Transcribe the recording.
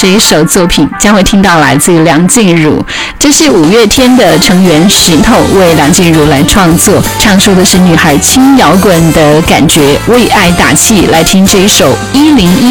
这一首作品将会听到来自于梁静茹，这是五月天的成员石头为梁静茹来创作，唱出的是女孩轻摇滚的感觉，为爱打气。来听这一首101